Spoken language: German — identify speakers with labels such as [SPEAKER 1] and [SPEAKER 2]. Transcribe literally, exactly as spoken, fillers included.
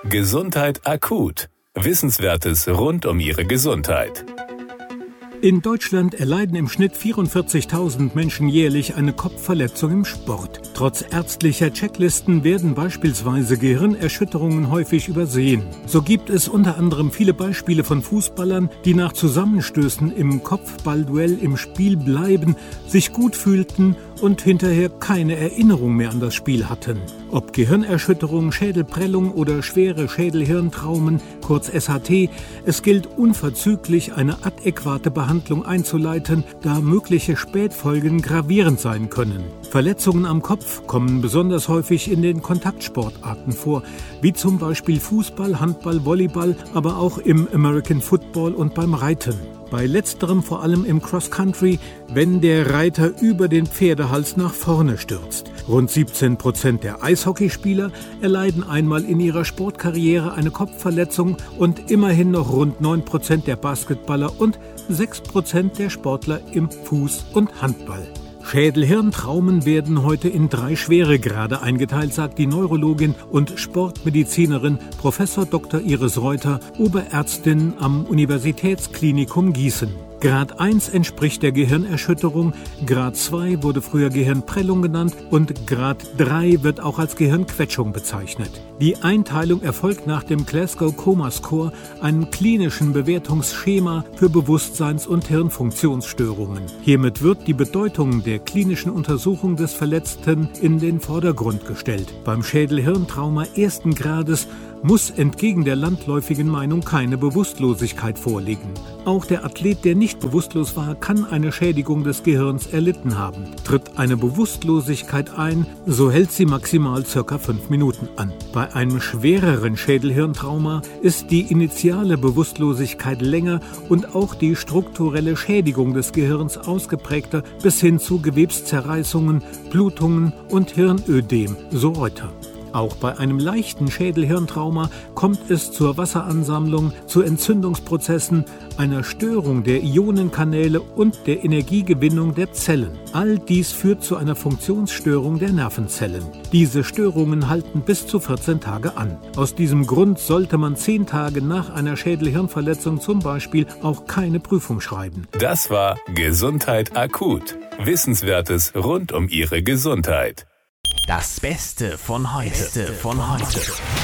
[SPEAKER 1] Gesundheit akut. Wissenswertes rund um Ihre Gesundheit.
[SPEAKER 2] In Deutschland erleiden im Schnitt vierundvierzigtausend Menschen jährlich eine Kopfverletzung im Sport. Trotz ärztlicher Checklisten werden beispielsweise Gehirnerschütterungen häufig übersehen. So gibt es unter anderem viele Beispiele von Fußballern, die nach Zusammenstößen im Kopfballduell im Spiel bleiben, sich gut fühlten und hinterher keine Erinnerung mehr an das Spiel hatten. Ob Gehirnerschütterung, Schädelprellung oder schwere Schädelhirntraumen, kurz S H T, es gilt unverzüglich eine adäquate Behandlung einzuleiten, da mögliche Spätfolgen gravierend sein können. Verletzungen am Kopf kommen besonders häufig in den Kontaktsportarten vor, wie zum Beispiel Fußball, Handball, Volleyball, aber auch im American Football und beim Reiten. Bei letzterem vor allem im Cross-Country, wenn der Reiter über den Pferdehals nach vorne stürzt. Rund siebzehn Prozent der Eishockeyspieler erleiden einmal in ihrer Sportkarriere eine Kopfverletzung und immerhin noch rund neun Prozent der Basketballer und sechs Prozent der Sportler im Fuß- und Handball. Schädelhirntraumen werden heute in drei Schweregrade eingeteilt, sagt die Neurologin und Sportmedizinerin Professor Doktor Iris Reuter, Oberärztin am Universitätsklinikum Gießen. Grad eins entspricht der Gehirnerschütterung, Grad zwei wurde früher Gehirnprellung genannt und Grad drei wird auch als Gehirnquetschung bezeichnet. Die Einteilung erfolgt nach dem Glasgow Coma Score, einem klinischen Bewertungsschema für Bewusstseins- und Hirnfunktionsstörungen. Hiermit wird die Bedeutung der klinischen Untersuchung des Verletzten in den Vordergrund gestellt. Beim Schädelhirntrauma ersten Grades muss entgegen der landläufigen Meinung keine Bewusstlosigkeit vorliegen. Auch der Athlet, der nicht bewusstlos war, kann eine Schädigung des Gehirns erlitten haben. Tritt eine Bewusstlosigkeit ein, so hält sie maximal ca. fünf Minuten an. Bei einem schwereren Schädelhirntrauma ist die initiale Bewusstlosigkeit länger und auch die strukturelle Schädigung des Gehirns ausgeprägter bis hin zu Gewebszerreißungen, Blutungen und Hirnödem, so Reuter. Auch bei einem leichten Schädelhirntrauma kommt es zur Wasseransammlung, zu Entzündungsprozessen, einer Störung der Ionenkanäle und der Energiegewinnung der Zellen. All dies führt zu einer Funktionsstörung der Nervenzellen. Diese Störungen halten bis zu vierzehn Tage an. Aus diesem Grund sollte man zehn Tage nach einer Schädelhirnverletzung zum Beispiel auch keine Prüfung schreiben.
[SPEAKER 1] Das war Gesundheit akut. Wissenswertes rund um Ihre Gesundheit.
[SPEAKER 3] Das Beste von heute. Beste von heute.